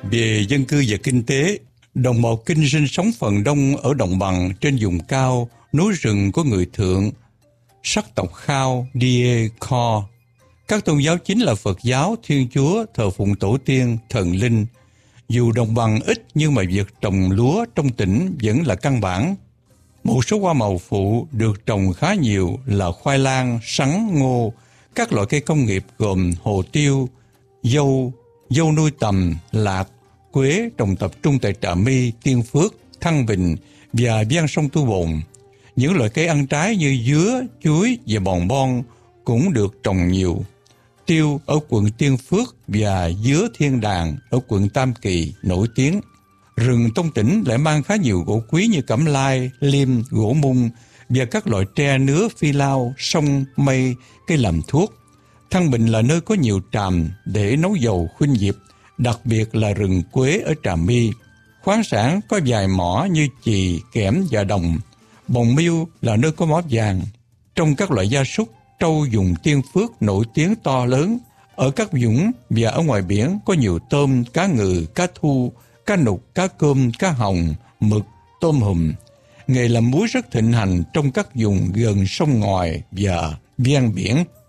Về dân cư và kinh tế, đồng bào Kinh sinh sống phần đông ở đồng bằng trên vùng cao, núi rừng có người Thượng, sắc tộc Khao, Die, Kho. Các tôn giáo chính là Phật giáo, Thiên Chúa, thờ phụng tổ tiên, thần linh. Dù đồng bằng ít nhưng mà việc trồng lúa trong tỉnh vẫn là căn bản. Một số hoa màu phụ được trồng khá nhiều là khoai lang, sắn, ngô, các loại cây công nghiệp gồm hồ tiêu, dâu nuôi tầm, lạc, quế trồng tập trung tại Trà My, Tiên Phước, Thăng Bình và ven sông Tu Bồn. Những loại cây ăn trái như dứa, chuối và bòn bon cũng được trồng nhiều. Tiêu ở quận Tiên Phước và dứa Thiên Đàng ở quận Tam Kỳ nổi tiếng. Rừng trong tỉnh lại mang khá nhiều gỗ quý như cẩm lai, liêm, gỗ mung và các loại tre nứa, phi lao, sông, mây, cây làm thuốc. Thăng Bình là nơi có nhiều tràm để nấu dầu khuynh diệp, đặc biệt là rừng quế ở Trà My. Khoáng sản có vài mỏ như chì, kẽm và đồng. Bồng Miêu là nơi có mỏ vàng. Trong các loại gia súc, trâu vùng Tiên Phước nổi tiếng to lớn. Ở các vũng và ở ngoài biển có nhiều tôm, cá ngừ, cá thu, cá nục, cá cơm, cá hồng, mực, tôm hùm. Nghề làm muối rất thịnh hành trong các vùng gần sông ngòi và ven biển.